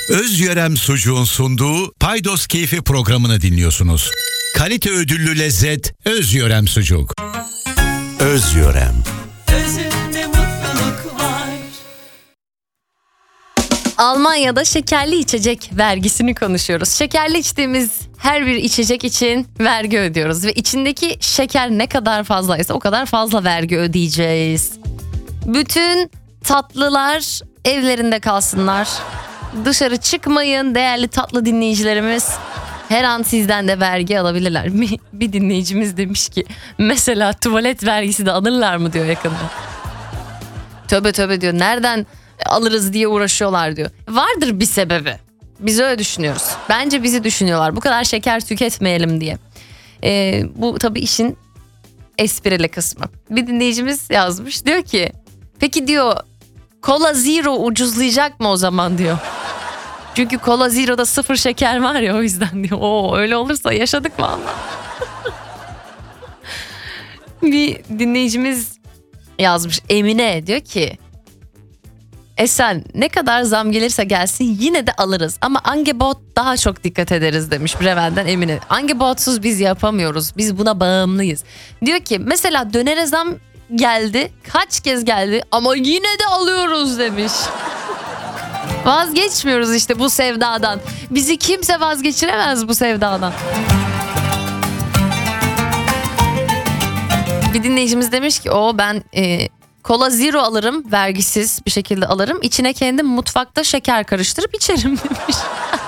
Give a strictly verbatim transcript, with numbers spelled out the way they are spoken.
Özyörem Sucuğun sunduğu Paydos Keyfi programını dinliyorsunuz. Kalite ödüllü lezzet Özyörem Sucuk. Özyörem. Özünde mutluluk var. Almanya'da şekerli içecek vergisini konuşuyoruz. Şekerli içtiğimiz her bir içecek için vergi ödüyoruz ve içindeki şeker ne kadar fazlaysa o kadar fazla vergi ödeyeceğiz. Bütün tatlılar evlerinde kalsınlar. Dışarı çıkmayın değerli tatlı dinleyicilerimiz. Her an sizden de vergi alabilirler. Bir dinleyicimiz demiş ki mesela tuvalet vergisi de alırlar mı diyor yakında. Tövbe tövbe diyor, nereden alırız diye uğraşıyorlar diyor. Vardır bir sebebi. Biz öyle düşünüyoruz. Bence bizi düşünüyorlar. Bu kadar şeker tüketmeyelim diye. Ee, bu tabii işin esprili kısmı. Bir dinleyicimiz yazmış. Diyor ki peki diyor Cola Zero ucuzlayacak mı o zaman diyor. Çünkü Cola Zero'da sıfır şeker var ya, o yüzden diyor. Oo, öyle olursa yaşadık vallahi. Bir dinleyicimiz yazmış, Emine, diyor ki Esen ne kadar zam gelirse gelsin yine de alırız ama Angebot daha çok dikkat ederiz demiş Bremen'den Emine. Angebotsuz biz yapamıyoruz, biz buna bağımlıyız. Diyor ki mesela dönere zam geldi, kaç kez geldi ama yine de alıyoruz demiş. Vazgeçmiyoruz işte bu sevdadan. Bizi kimse vazgeçiremez bu sevdadan. Bir dinleyicimiz demiş ki o ben e, Cola Zero alırım, vergisiz bir şekilde alırım. İçine kendim mutfakta şeker karıştırıp içerim demiş.